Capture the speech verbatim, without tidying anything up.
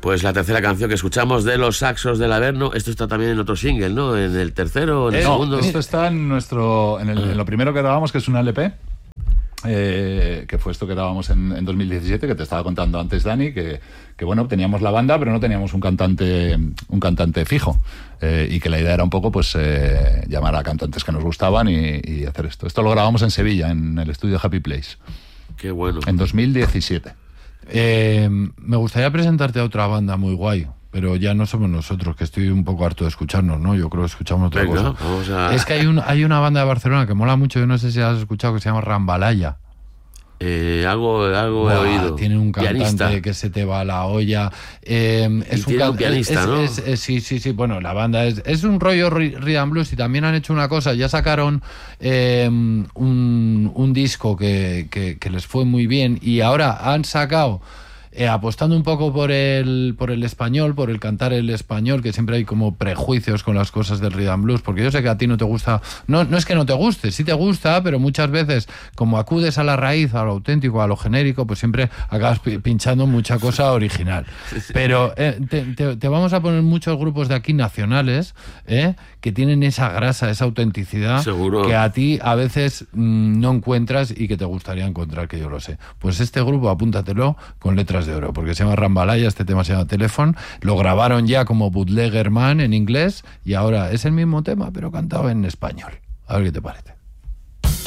Pues la tercera canción que escuchamos de Los Saxos del Averno, esto está también en otro single, ¿no? ¿En el tercero o en el eh, segundo? No, esto está en nuestro en, el, en lo primero que grabamos, que es un L P, eh, que fue esto que grabamos en, en dos mil diecisiete, que te estaba contando antes, Dani, que, que bueno, teníamos la banda, pero no teníamos un cantante un cantante fijo, eh, y que la idea era un poco pues eh, llamar a cantantes que nos gustaban y, y hacer esto. Esto lo grabamos en Sevilla, en el estudio Happy Place. Qué bueno. En dos mil diecisiete. Eh, me gustaría presentarte a otra banda muy guay, pero ya no somos nosotros, que estoy un poco harto de escucharnos, ¿no? Yo creo que escuchamos otra Venga, cosa. vamos a... Es que hay, un, hay una banda de Barcelona que mola mucho, yo no sé si has escuchado, que se llama Rambalaya. Eh, algo algo Buah, he oído. Tiene un cantante Pianista. que se te va a la olla. Eh, es tiene un, un pianista, es, ¿no? es, es, sí, sí, sí. Bueno, la banda es, es un rollo rhythm and blues, y también han hecho una cosa. Ya sacaron eh, un, un disco que, que, que les fue muy bien, y ahora han sacado... Eh, apostando un poco por el por el español, por el cantar el español, que siempre hay como prejuicios con las cosas del rhythm and blues, porque yo sé que a ti no te gusta, no, no es que no te guste, sí te gusta, pero muchas veces, como acudes a la raíz, a lo auténtico, a lo genérico, pues siempre acabas pinchando mucha cosa original. Pero eh, te, te, te vamos a poner muchos grupos de aquí nacionales, eh, que tienen esa grasa, esa autenticidad, Seguro. que a ti a veces mmm, no encuentras y que te gustaría encontrar, que yo lo sé. Pues este grupo, apúntatelo, con letras de oro, porque se llama Rambalaya, este tema se llama Telephone, lo grabaron ya como Bootlegger Man en inglés, y ahora es el mismo tema, pero cantado en español. A ver qué te parece.